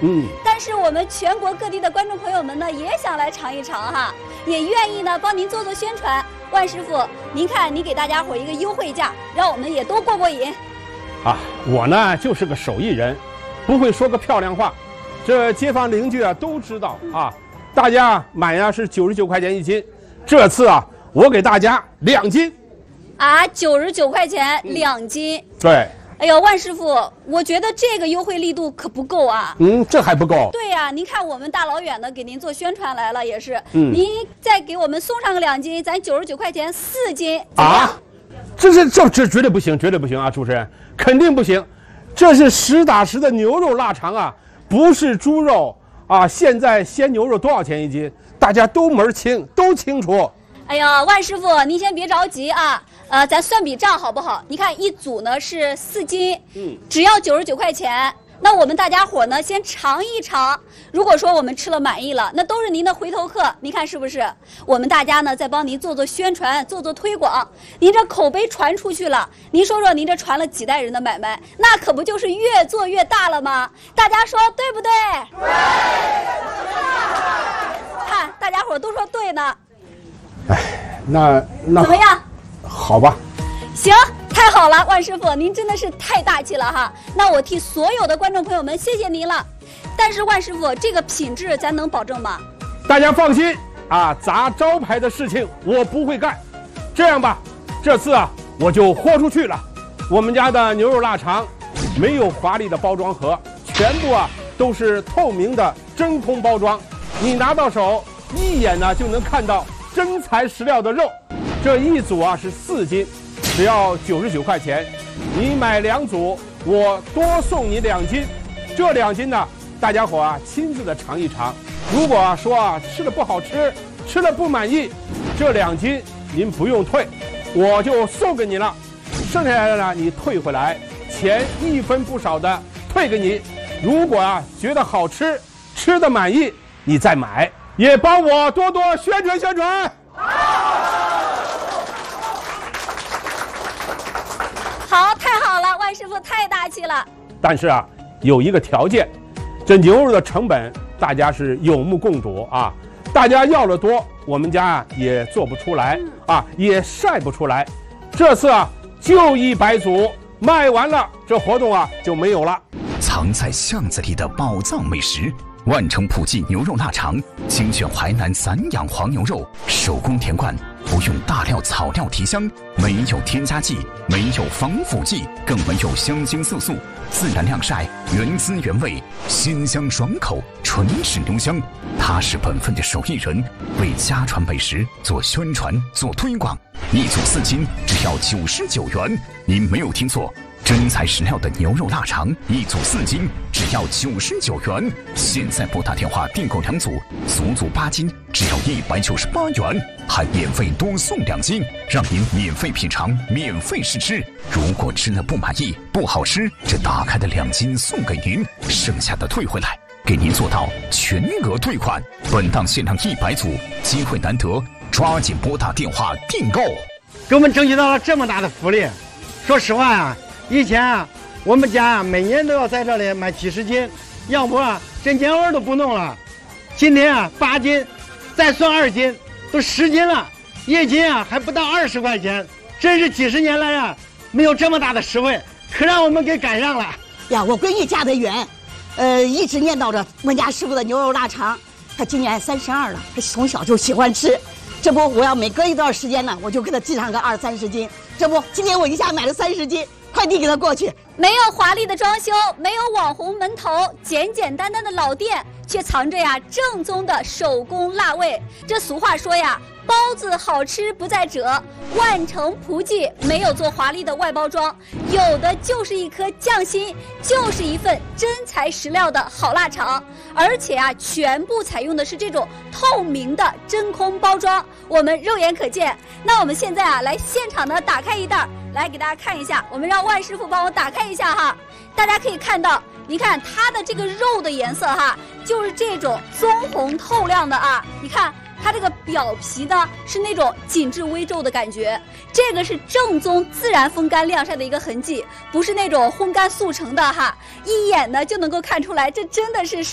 但是我们全国各地的观众朋友们呢，也想来尝一尝哈，也愿意呢帮您做做宣传。万师傅，您看，您给大家伙一个优惠价，让我们也都过过瘾。 啊，我呢就是个手艺人，不会说个漂亮话，这街坊邻居啊都知道啊。大家买呀是99块钱1斤，这次啊我给大家2斤。 啊，99块钱2斤。 对。 哎呦，万师傅，我觉得这个优惠力度可不够啊。 这还不够。 对呀，您看我们大老远的给您做宣传来了，也是。您再给我们送上个2斤，咱99块钱4斤。啊， 这绝对不行，绝对不行啊！主持人，肯定不行，这是实打实的牛肉腊肠啊，不是猪肉啊！现在鲜牛肉多少钱1斤？大家都门清，都清楚。 哎呀，万师傅，您先别着急啊。咱算笔账好不好？你看一组呢是4斤，只要99块钱。那我们大家伙呢先尝一尝，如果说我们吃了满意了，那都是您的回头客。您看是不是？我们大家呢再帮您做做宣传，做做推广。您这口碑传出去了，您说说您这传了几代人的买卖，那可不就是越做越大了吗？大家说对不对？对。看大家伙都说对呢。 哎，那怎么样？ 好吧， 行，太好了，万师傅，您真的是太大气了哈。那我替所有的观众朋友们谢谢您了。但是万师傅，这个品质咱能保证吗？ 大家放心啊，砸招牌的事情我不会干。这样吧，这次啊我就豁出去了。我们家的牛肉腊肠没有华丽的包装盒，全部啊都是透明的真空包装，你拿到手一眼呢就能看到真材实料的肉。这一组啊是4斤，只要99块钱。你买2组，我多送你2斤。这2斤呢，大家伙啊亲自的尝一尝。如果说啊吃的不好吃，吃的不满意，这2斤您不用退，我就送给你了。剩下来的呢，你退回来，钱1分不少的退给你。如果啊觉得好吃，吃的满意，你再买，也帮我多多宣传宣传。 好，太好了，万师傅太大气了。 但是啊，有一个条件，这牛肉的成本大家是有目共睹啊。大家要的多，我们家啊也做不出来啊，也晒不出来。这次啊就100组，卖完了，这活动啊就没有了。 藏在巷子里的宝藏美食。万城普记牛肉腊肠，精选淮南散养黄牛肉，手工填灌，不用大料草料提香，没有添加剂，没有防腐剂，更没有香精色素，自然晾晒，原汁原味，鲜香爽口，纯是牛香。他是本分的手艺人，为家传美食做宣传做推广。1组4斤，只要99元，您没有听错。真材实料的牛肉腊肠，1组4斤，只要99元。现在拨打电话订购2组，足足8斤，只要198元，还免费多送2斤，让您免费品尝，免费试吃。如果吃了不满意、不好吃，这打开的2斤送给您，剩下的退回来，给您做到全额退款。本档限量100组，机会难得，抓紧拨打电话订购。 给我们争取到了这么大的福利，说实话啊。以前啊，我们家啊每年都要在这里买几十斤，要不啊这年味都不弄了。今天啊8斤，再算2斤，都10斤了，1斤啊还不到20块钱，真是几十年来啊没有这么大的实惠，可让我们给赶上了呀！我闺女嫁得远，一直念叨着我们家师傅的牛肉腊肠，她今年32了，她从小就喜欢吃。这不，我要每隔一段时间呢，我就给她寄上个20、30斤。这不，今天我一下买了30斤。快递给他过去， 没有华丽的装修，没有网红门头，简简单单的老店，却藏着呀正宗的手工辣味。这俗话说呀，包子好吃不在褶，万城普记没有做华丽的外包装，有的就是一颗匠心，就是一份真材实料的好腊肠，而且啊，全部采用的是这种透明的真空包装，我们肉眼可见。那我们现在啊，来现场呢打开一袋。来给大家看一下，我们让万师傅帮我打开一下哈，大家可以看到，你看它的这个肉的颜色哈，就是这种棕红透亮的啊，你看它这个表皮呢是那种紧致微皱的感觉，这个是正宗自然风干晾晒的一个痕迹，不是那种烘干速成的哈，一眼呢就能够看出来，这真的是